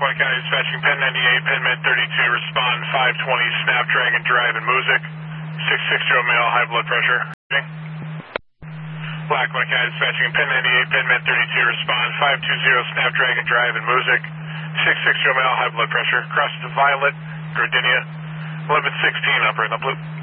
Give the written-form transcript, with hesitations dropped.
One County dispatching Pen 98, Pen Med 32, respond 520 Snapdragon Drive in Music, 660 male, high blood pressure. Black One County dispatching Pen 98, Pen Med 32, respond 520 Snapdragon Drive in Music, 660 male, high blood pressure. Cross to Violet, Gardenia, 1116 upper in the blue.